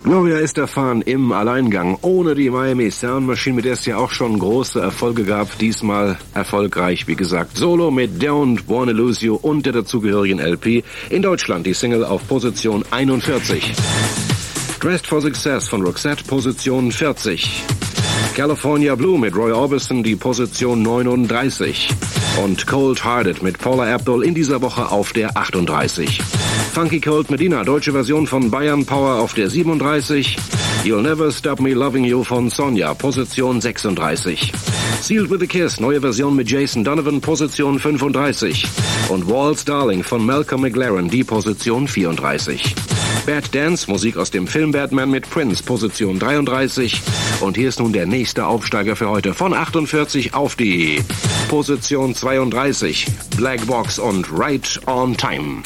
Gloria Estefan im Alleingang, ohne die Miami Sound Machine, mit der es ja auch schon große Erfolge gab. Diesmal erfolgreich, wie gesagt, solo mit Don't Wanna Lose You und der dazugehörigen LP. In Deutschland die Single auf Position 41. Dressed for Success von Roxette, Position 40. California Blue mit Roy Orbison, die Position 39. Und Cold Hearted mit Paula Abdul in dieser Woche auf der 38. Funky Cold Medina, deutsche Version von Bayern Power auf der 37. You'll Never Stop Me Loving You von Sonja, Position 36. Sealed with a Kiss, neue Version mit Jason Donovan, Position 35. Und Waltz Darling von Malcolm McLaren, die Position 34. Bad Dance, Musik aus dem Film Batman mit Prince, Position 33. Und hier ist nun der nächste Aufsteiger für heute von 48 auf die Position 32. Black Box und Right on Time.